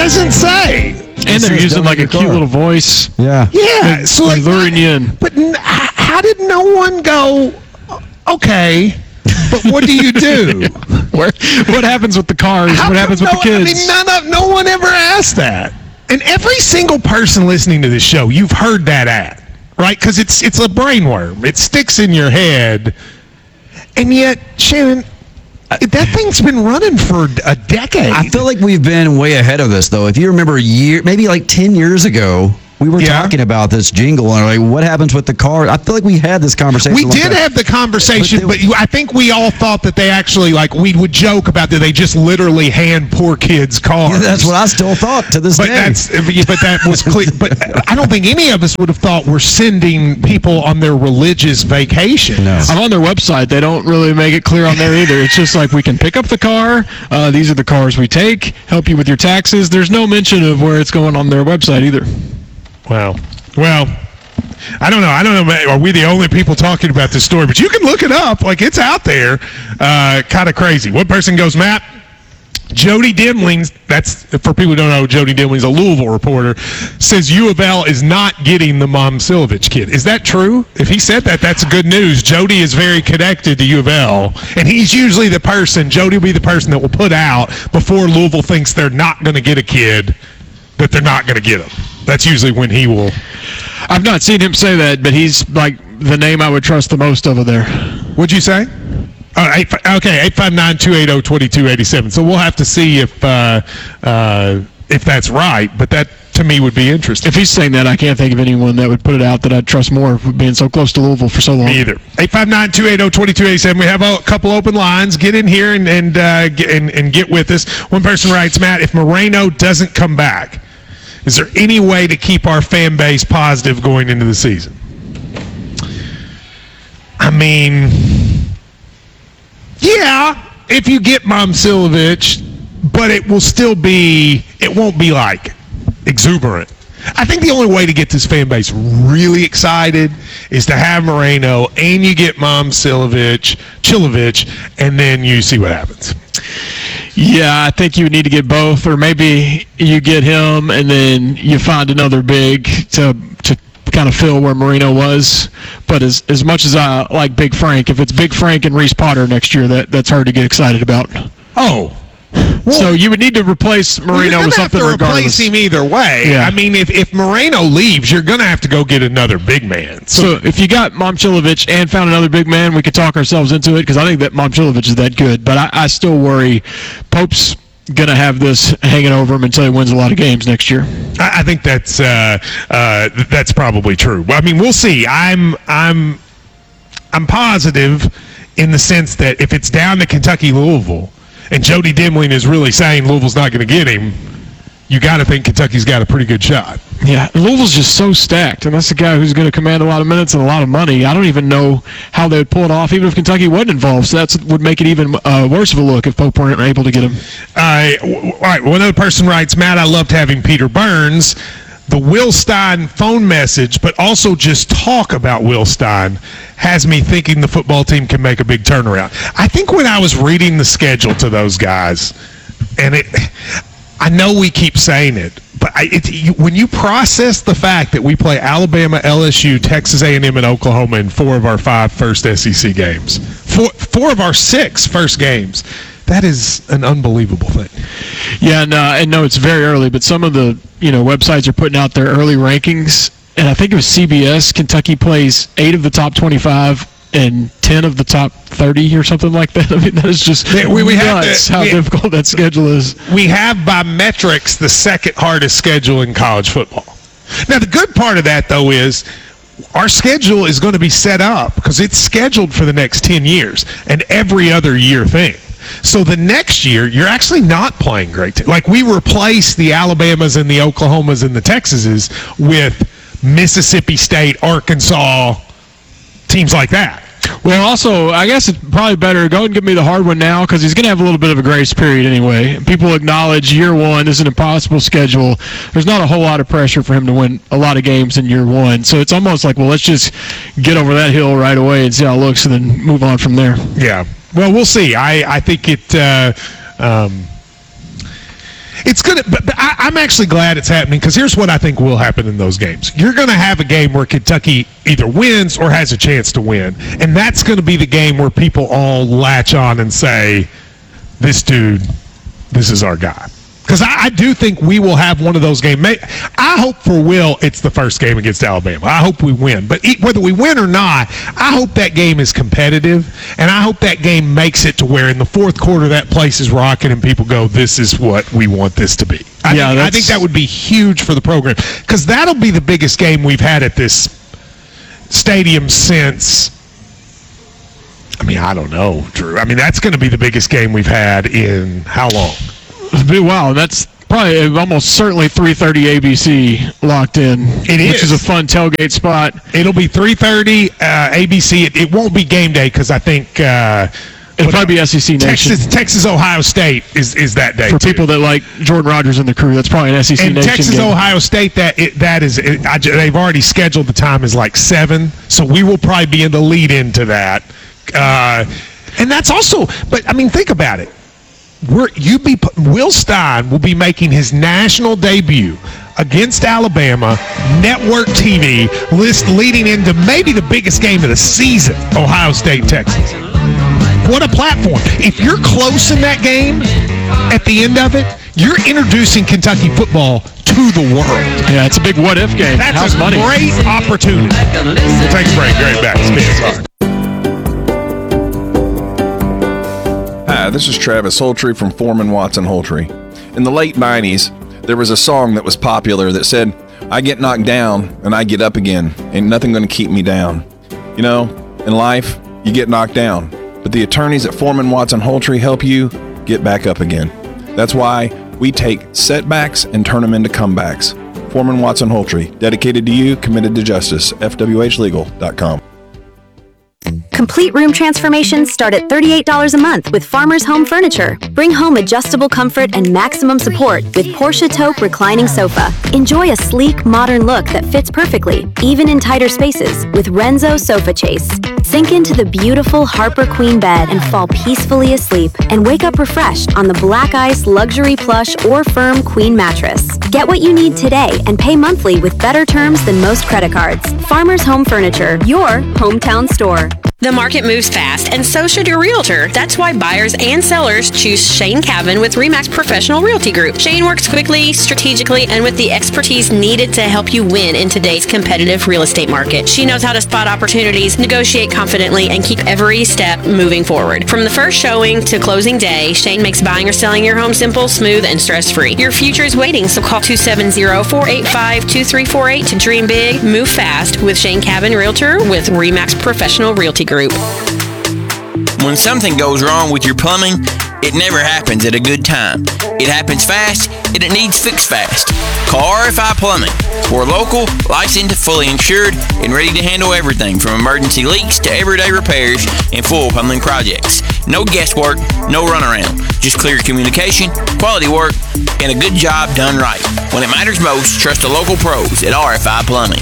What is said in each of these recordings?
doesn't say. And they're using like a cute little voice. Yeah. Yeah. So Like luring you in. But how did no one go, okay, but what do you do? What happens with the cars? What happens with the kids? I mean, no one ever asked that. And every single person listening to this show, you've heard that ad, right? Because it's a brainworm. It sticks in your head. And yet, Shannon, that thing's been running for a decade. I feel like we've been way ahead of this, though. If you remember maybe like 10 years ago, we were talking about this jingle and like, what happens with the car? I feel like we had this conversation. We did have the conversation, but I think we all thought that they actually, like, we would joke about that they just literally hand poor kids cars. Yeah, that's what I still thought to this day. But that was clear. But I don't think any of us would have thought we're sending people on their religious vacation. No. I'm on their website. They don't really make it clear on there either. It's just like, we can pick up the car. These are the cars we take. Help you with your taxes. There's no mention of where it's going on their website either. Wow. Well, I don't know. Are we the only people talking about this story? But you can look it up. Like, it's out there. Kind of crazy. One person goes, Matt, Jody Demlings, that's, for people who don't know, Jody Demlings, a Louisville reporter, says U of L is not getting the Momcilovic kid. Is that true? If he said that, that's good news. Jody is very connected to U of L, and he's usually the person, Jody will be the person that will put out before Louisville thinks they're not going to get a kid, that they're not going to get him. That's usually when he will. I've not seen him say that, but he's like the name I would trust the most over there. What'd you say? Okay, 859-280-2287. So we'll have to see if that's right, but that to me would be interesting. If he's saying that, I can't think of anyone that would put it out that I'd trust more for being so close to Louisville for so long. Me either. 859-280-2287. We have a couple open lines. Get in here and get with us. One person writes, Matt, if Moreno doesn't come back, is there any way to keep our fan base positive going into the season? I mean, yeah, if you get Momcilovic, but it won't be like exuberant. I think the only way to get this fan base really excited is to have Moreno and you get Chilovich, and then you see what happens. Yeah, I think you would need to get both, or maybe you get him and then you find another big to kind of fill where Moreno was. But as much as I like Big Frank, if it's Big Frank and Reese Potter next year, that's hard to get excited about. Oh. Well, so you would need to replace Moreno with something regardless. Replace him either way. Yeah. I mean, if Moreno leaves, you're going to have to go get another big man. So if you got Momcilovic and found another big man, we could talk ourselves into it because I think that Momcilovic is that good. But I still worry Pope's going to have this hanging over him until he wins a lot of games next year. I think that's probably true. Well, I mean, we'll see. I'm positive in the sense that if it's down to Kentucky-Louisville, and Jody Demling is really saying Louisville's not going to get him, you got to think Kentucky's got a pretty good shot. Yeah, Louisville's just so stacked, and that's a guy who's going to command a lot of minutes and a lot of money. I don't even know how they would pull it off, even if Kentucky wasn't involved. So that would make it even worse of a look if Pope weren't able to get him. All right, one other person writes, Matt, I loved having Peter Burns. The Will Stein phone message, but also just talk about Will Stein, has me thinking the football team can make a big turnaround. I think when I was reading the schedule to those guys, and I know we keep saying it, but when you process the fact that we play Alabama, LSU, Texas A&M, and Oklahoma in 4 of our 5 first SEC games, 4 of our 6 first games, that is an unbelievable thing. Yeah, and no, it's very early, but some of the websites are putting out their early rankings, and I think it was CBS. Kentucky plays 8 of the top 25 and 10 of the top 30 or something like that. I mean, that is just nuts how difficult that schedule is. We have by metrics the second hardest schedule in college football. Now, the good part of that, though, is our schedule is going to be set up because it's scheduled for the next 10 years, and every other year thing. So the next year, you're actually not playing great. Like, we replace the Alabamas and the Oklahomas and the Texases with Mississippi State, Arkansas, teams like that. Well, also, I guess it's probably better go ahead and give me the hard one now because he's going to have a little bit of a grace period anyway. People acknowledge year one is an impossible schedule. There's not a whole lot of pressure for him to win a lot of games in year one. So it's almost like, well, let's just get over that hill right away and see how it looks and then move on from there. Yeah. Well, we'll see. I think It's gonna, but I'm actually glad it's happening because here's what I think will happen in those games. You're going to have a game where Kentucky either wins or has a chance to win, and that's going to be the game where people all latch on and say, "This dude, this is our guy." Because I do think we will have one of those games. I hope for Will it's the first game against Alabama. I hope we win. But whether we win or not, I hope that game is competitive, and I hope that game makes it to where in the fourth quarter that place is rocking and people go, this is what we want this to be. I think that would be huge for the program because that'll be the biggest game we've had at this stadium since – I don't know, Drew. That's going to be the biggest game we've had in how long? Wow, that's probably almost certainly 3:30 ABC locked in. Which is a fun tailgate spot. It'll be 3:30 ABC. It won't be game day because I think it'll probably be SEC Nation. Texas Ohio State is that day for people that like Jordan Rodgers and the crew. That's probably an SEC and Nation Texas game. Ohio State they've already scheduled the time as like 7, so we will probably be in the lead into that. And that's also, but think about it. Will Stein will be making his national debut against Alabama, network TV, leading into maybe the biggest game of the season, Ohio State, Texas. What a platform. If you're close in that game, at the end of it, you're introducing Kentucky football to the world. Yeah, it's a big what-if game. That's a great opportunity. We'll take a break. Great back. Sorry. Hi, this is Travis Holtree from Foreman Watson Holtree. In the late 90s, there was a song that was popular that said, I get knocked down and I get up again. Ain't nothing gonna keep me down. In life, you get knocked down, but the attorneys at Foreman Watson Holtree help you get back up again. That's why we take setbacks and turn them into comebacks. Foreman Watson Holtree, dedicated to you, committed to justice. FWHlegal.com. Complete room transformations start at $38 a month with Farmers Home Furniture. Bring home adjustable comfort and maximum support with Porsche Taupe reclining sofa. Enjoy a sleek, modern look that fits perfectly, even in tighter spaces, with Renzo Sofa Chase. Sink into the beautiful Harper Queen bed and fall peacefully asleep, and wake up refreshed on the Black Ice Luxury Plush or Firm Queen mattress. Get what you need today and pay monthly with better terms than most credit cards. Farmers Home Furniture, your hometown store. The market moves fast, and so should your realtor. That's why buyers and sellers choose Shane Cavan with RE/MAX Professional Realty Group. Shane works quickly, strategically, and with the expertise needed to help you win in today's competitive real estate market. She knows how to spot opportunities, negotiate confidently, and keep every step moving forward. From the first showing to closing day, Shane makes buying or selling your home simple, smooth, and stress-free. Your future is waiting, so call 270-485-2348 to dream big, move fast with Shane Cavan Realtor with RE/MAX Professional Realty Group. When something goes wrong with your plumbing, it never happens at a good time. It happens fast, and it needs fixed fast. Call RFI Plumbing. We're local, licensed, fully insured, and ready to handle everything from emergency leaks to everyday repairs and full plumbing projects. No guesswork, no runaround. Just clear communication, quality work, and a good job done right. When it matters most, trust the local pros at RFI Plumbing.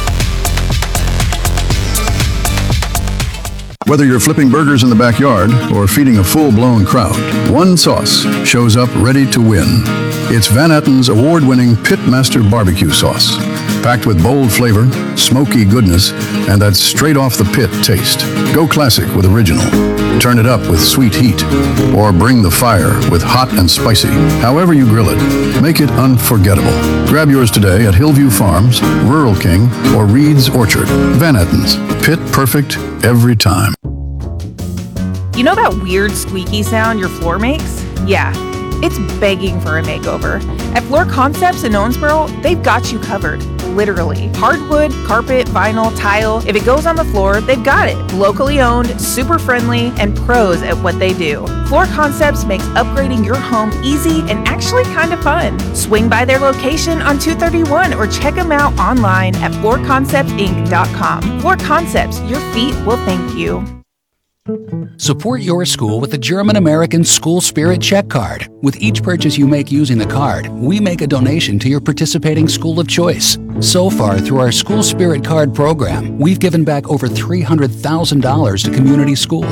Whether you're flipping burgers in the backyard or feeding a full-blown crowd, one sauce shows up ready to win. It's Van Etten's award-winning Pitmaster Barbecue Sauce. Packed with bold flavor, smoky goodness, and that straight-off-the-pit taste. Go classic with original. Turn it up with sweet heat. Or bring the fire with hot and spicy. However you grill it, make it unforgettable. Grab yours today at Hillview Farms, Rural King, or Reed's Orchard. Van Etten's. Pit perfect every time. You know that weird squeaky sound your floor makes? Yeah, it's begging for a makeover. At Floor Concepts in Owensboro, they've got you covered. Literally. Hardwood, carpet, vinyl, tile. If it goes on the floor, they've got it. Locally owned, super friendly, and pros at what they do. Floor Concepts makes upgrading your home easy and actually kind of fun. Swing by their location on 231 or check them out online at floorconceptsinc.com. Floor Concepts, your feet will thank you. Support your school with the German-American School Spirit Check Card. With each purchase you make using the card, we make a donation to your participating school of choice. So far, through our School Spirit Card program, we've given back over $300,000 to community schools.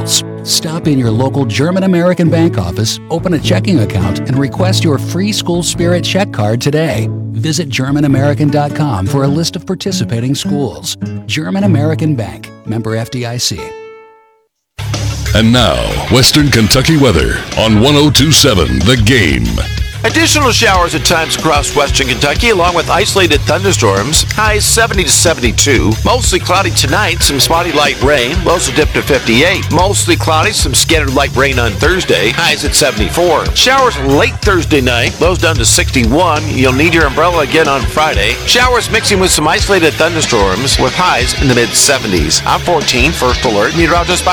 Stop in your local German American Bank office, open a checking account, and request your free School Spirit check card today. Visit GermanAmerican.com for a list of participating schools. German American Bank, member FDIC. And now, Western Kentucky weather on 102.7 The Game. Additional showers at times across western Kentucky, along with isolated thunderstorms. Highs 70 to 72. Mostly cloudy tonight, some spotty light rain. Lows will dip to 58. Mostly cloudy, some scattered light rain on Thursday. Highs at 74. Showers late Thursday night. Lows down to 61. You'll need your umbrella again on Friday. Showers mixing with some isolated thunderstorms with highs in the mid-70s. I'm 14 First Alert Meteorologist by